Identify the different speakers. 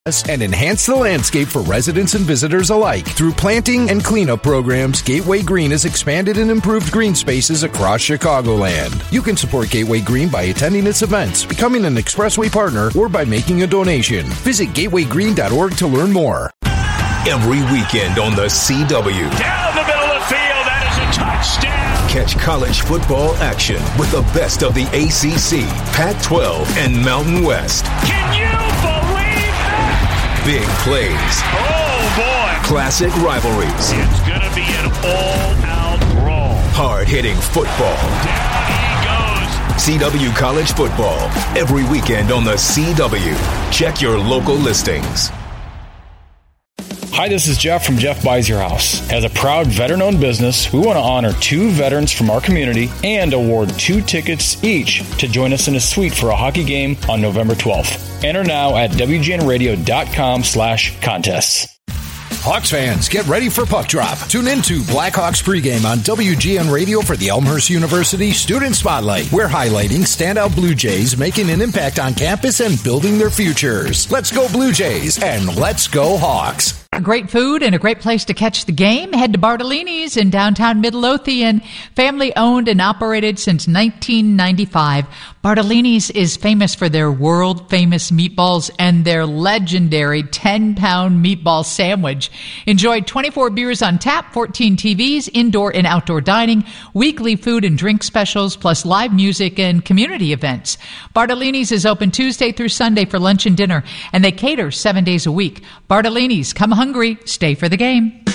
Speaker 1: and enhance the landscape for residents and visitors alike. Through planting and cleanup programs, Gateway Green has expanded and improved green spaces across Chicagoland. You can support Gateway Green by attending its events, becoming an Expressway partner, or by making a donation. Visit gatewaygreen.org to learn more.
Speaker 2: Every weekend on the CW.
Speaker 3: Down the middle of the field, that is a touchdown.
Speaker 2: Catch college football action with the best of the ACC, Pac-12, and Mountain West.
Speaker 3: Can you believe that?
Speaker 2: Big plays.
Speaker 3: Oh, boy.
Speaker 2: Classic rivalries.
Speaker 3: It's going to be an all-out brawl.
Speaker 2: Hard-hitting football.
Speaker 3: Down he goes.
Speaker 2: CW College Football. Every weekend on the CW. Check your local listings.
Speaker 4: Hi, this is Jeff from Jeff Buys Your House. As a proud veteran-owned business, we want to honor 2 veterans from our community and award 2 tickets each to join us in a suite for a hockey game on November 12th. Enter now at WGNradio.com/contests.
Speaker 1: Hawks fans, get ready for Puck Drop. Tune into Blackhawks pregame on WGN Radio for the Elmhurst University Student Spotlight. We're highlighting standout Blue Jays making an impact on campus and building their futures. Let's go Blue Jays and let's go Hawks.
Speaker 5: Great food and a great place to catch the game. Head to Bartolini's in downtown Midlothian. Family owned and operated since 1995. Bartolini's is famous for their world famous meatballs and their legendary 10-pound meatball sandwich. Enjoy 24 beers on tap, 14 TVs, indoor and outdoor dining, weekly food and drink specials, plus live music and community events. Bartolini's is open Tuesday through Sunday for lunch and dinner, and they cater 7 days a week. Bartolini's, come hungry, stay for the game.